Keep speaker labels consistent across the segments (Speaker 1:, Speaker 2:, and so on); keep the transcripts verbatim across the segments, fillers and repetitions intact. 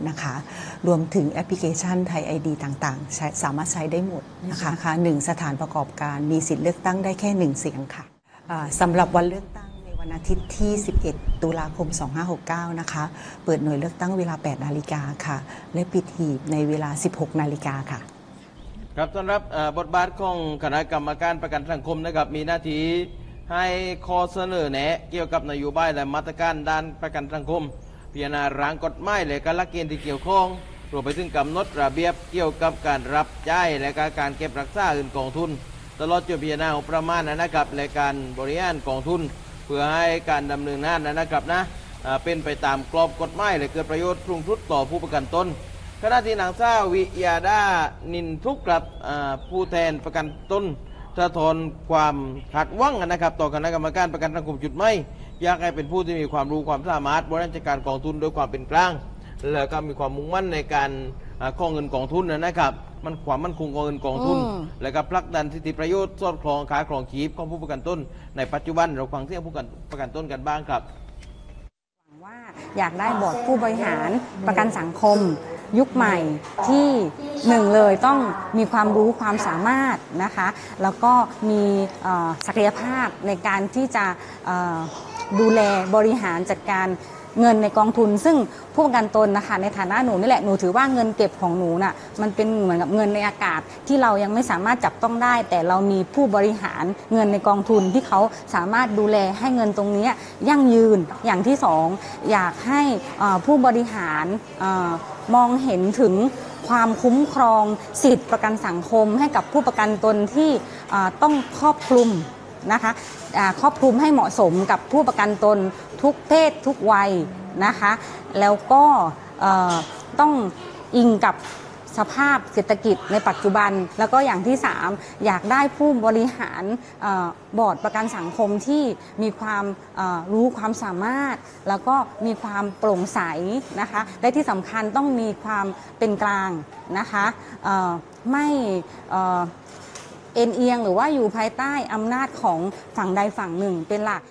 Speaker 1: นะคะรวมถึงแอปพลิเคชันไทย ไอ ดี ต่างๆใช้สามารถใช้ได้หมดนะคะค่ะหนึ่งสถานประกอบการมีสิทธิ์เลือกตั้งได้แค่หนึ่งเสียงค่ะสำหรับวันเลือกตั้งในวันอาทิตย์ที่สิบเอ็ดตุลาคมสองพันห้าร้อยหกสิบเก้านะคะเปิดหน่วยเลือกตั้งเวลาแปดนาฬิกาค่ะและปิดหีบในเวลาสิบหกนาฬิกาค่ะ
Speaker 2: ครับสำหรับบทบาทของคณะกรรมการประกันสังคมนะครับมีหน้าที่ให้ข้อเสนอแนะเกี่ยวกับนโยบายและมาตรการด้านประกันสังคมพิจารณาร่างกฎหมายและการหลักเกณฑ์ที่เกี่ยวข้องรวมไปถึงกำหนดระเบียบเกี่ยวกับการรับจ่ายและการเก็บรักษาเงินกองทุนตลอดจนพิจารณางบประมาณนะครับและการบริหารกองทุนเพื่อให้การดำเนินงานนะครับนะเป็นไปตามกรอบกฎหมายและเกิดประโยชน์สูงสุดต่อผู้ประกันตนขณะที่นางสาววิยาดานินทุกกับผู้แทนประกันตนสะท้อนความขัดหวังนะครับต่อคณะกรรมการประกันสังคมจุดไม่อยากให้เป็นผู้ที่มีความรู้ความสามารถบริหารจัดการกองทุนโดยความเป็นกลางและก็มีความมุ่งมั่นในการข้อเงินกองทุนนะครับมันความมั่นคงของเงินกองทุนและก็ผลักดันสิทธิประโยชน์สอดคล้องขาครองชีพของผู้ประกันตนในปัจจุบันเราฟังเสียงผู้ประกันตนกันบ้างครับ
Speaker 3: ว่าอยากได้บอร์ดผู้บริหารประกันสังคมยุคใหม่ที่หนึ่งเลยต้องมีความรู้ความสามารถนะคะแล้วก็มีศักยภาพในการที่จะดูแลบริหารจัดการเงินในกองทุนซึ่งผู้ประกันตนนะคะในฐานะหนูนี่แหละหนูถือว่าเงินเก็บของหนูน่ะมันเป็นเหมือนกับเงินในอากาศที่เรายังไม่สามารถจับต้องได้แต่เรามีผู้บริหารเงินในกองทุนที่เขาสามารถดูแลให้เงินตรงนี้ยั่งยืนอย่างที่สองอยากให้ผู้บริหารมองเห็นถึงความคุ้มครองสิทธิประกันสังคมให้กับผู้ประกันตนที่ต้องครอบคลุมนะคะครอบคลุมให้เหมาะสมกับผู้ประกันตนทุกเพศทุกวัยนะคะแล้วก็ต้องอิงกับสภาพเศรษฐกิจในปัจจุบันแล้วก็อย่างที่สามอยากได้ผู้บริหารบอร์ดประกันสังคมที่มีความรู้ความสามารถแล้วก็มีความโปร่งใสนะคะและที่สำคัญต้องมีความเป็นกลางนะคะไม่เอ็นเอียงหรือว่าอยู่ภายใต้อำนาจของฝั่งใดฝั่งหนึ่งเป็นหลัก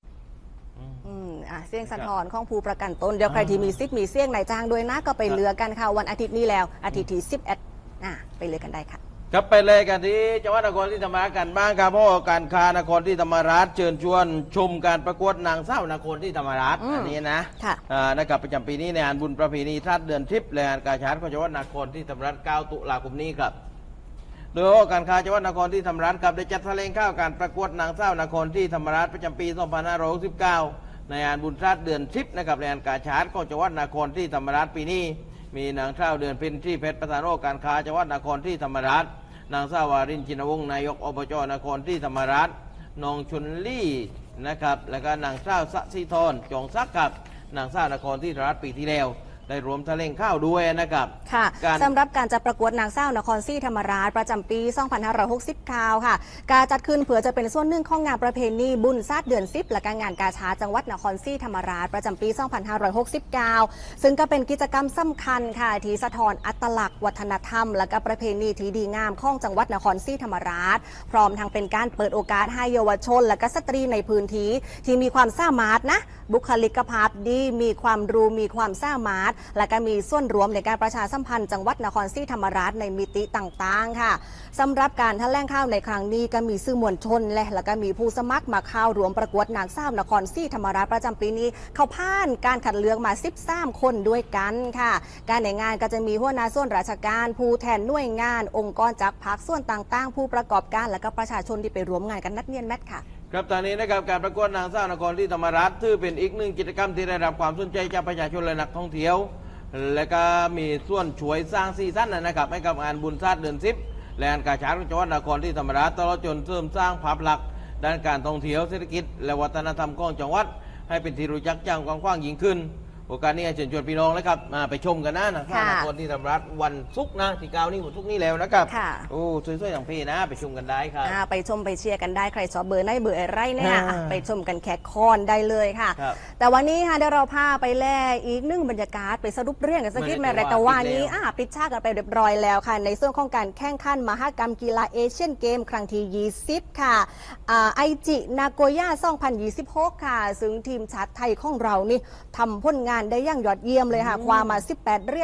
Speaker 4: เสี่ยงสะท้อนของผู้ประกันตนเดี๋ยวใครที่มีซิกมีเสี่ยงนายจ้างด้วยนะก็ไปเลือกกันค่ะวันอาทิตย์นี้แล้วอาทิตย์ที่สิบเอ็ดอ่ะไปเลือกกันได้ค่ะ
Speaker 2: ครับไปเลยกันที่จังหวัดนครศรีธรรมราชกันบ้างครับเพราะการค้านครศรีธรรมราชเชิญชวนชมการประกวดนางสาวนครศรีธรรมราชอันนี้นะ
Speaker 4: ค่ะ
Speaker 2: นะครับประจำปีนี้ในงานบุญประเพณีทาสเดือนทิพย์และงานกาชาดของจังหวัดนครศรีธรรมราชเก้าตุลาคมนี้ครับโดยการค้าจังหวัดนครศรีธรรมราชครับได้จัดแถลงข่าวการประกวดนางสาวนครศรีธรรมราชประจำปีสองพันห้าร้อยหกสิบเก้าในงานบุญทาสเดือนทิพย์นะครับในงานกาชาดของจังหวัดนครศรีธรรมราชปีนี้มีนางสาวเดือนเพ็ญที่เพชรประธานการค้าจังหวัดนครศรีธรรมราชนางสาววารินชินวงศ์นายกอบจนครศรีธรรมราชน้องชุนลี่นะครับแล้วก็นางสาวสศิธรจงซักกับนางสาวนครศรีธรรมราชปีที่แล้วได้รวมแถลงข่าวด้วยนะครับ
Speaker 4: ค่ะสำหรับการจัดประกวดนางสาวนครศรีธรรมราชประจำปีสองพันห้าร้อยหกสิบเก้าค่ะการจัดขึ้นเพื่อจะเป็นส่วนหนึ่งของงานประเพณีบุญศาสตร์เดือนสิบและการงานกาชาดจังหวัดนครศรีธรรมราชประจำปีสองพันห้าร้อยหกสิบเก้าซึ่งก็เป็นกิจกรรมสำคัญค่ะที่สะท้อนอัตลักษณ์วัฒนธรรมและก็ประเพณีที่ดีงามของจังหวัดนครศรีธรรมราชพร้อมทั้งเป็นการเปิดโอกาสให้เยาวชนและก็สตรีในพื้นที่ที่มีความสามารถนะบุคลิกภาพดีมีความรู้มีความสามารถและก็มีส่วนรวมในการประชาสัมพันธ์จังหวัดนครศรีธรรมราชในมิติต่างๆค่ะสำหรับการแถลงข่าวในครั้งนี้ก็มีสื่อมวลชนและแล้วก็มีผู้สมัครมาเข้ารวมประกวดนางสาวนครศรีธรรมราชประจำปีนี้เขาผ่านการคัดเลือกมาสิบสามคนด้วยกันค่ะการในงานก็จะมีหัวหน้าส่วนราชการผู้แทนหน่วยงานองค์กรจากภาคส่วนต่างๆผู้ประกอบการและก็ประชาชนที่ไปร่วมงานกันนัดเนียนแมทค่ะ
Speaker 2: ครับตอนนี้นะครับการประกวดนางสาวนครศรีธรรมราชถือเป็นอีกหนึ่งกิจกรรมที่ได้รับความสนใจจากประชาชนและนักท่องเที่ยวและก็มีส่วนช่วยสร้างซีซั่นนะครับให้กับงานบุญศาสตร์เดือนสิบและงานกาชาดของจังหวัดนครศรีธรรมราชตลอดจนเสริมสร้างภาพลักษณ์ด้านการท่องเที่ยวเศรษฐกิจและวัฒนธรรมของจังหวัดให้เป็นที่รู้จักอย่างกว้างยิ่งขึ้นโอกาสนี้เชิญชวนพี่น้องนะครับมาไปชมกันนะนครศรีธรรมราชวันศุกร์นะที่เก้านี่วันศุกร์นี้แล้วนะครับโอ้สวยๆอย่างพี่นะไปชมกันได้ครับ
Speaker 4: ไปชมไปเชียร์กันได้ใครชอบเบอร์ไหนเบอร์อะไรเนี่ยไปชมกันแขกคอนได้เลยค่ะแต่วันนี้ค่ะเดี๋ยวเราพาไปแลอีกหนึ่งบรรยากาศไปสรุปเรื่องกันสักนิดแม่รายการวันนี้ปิดฉากกันไปเรียบร้อยแล้วค่ะในส่วนของการแข่งขันมหกรรมกีฬาเอเชียนเกมครั้งที่ยี่สิบค่ะไอจินาโกย่าสองพันยี่สิบหกค่ะซึ่งทีมชาติไทยของเรานี่ทำผลงานได้อย่างยอดเยี่ยมเลยค่ะคว้ามาสิบแปดเหรียญ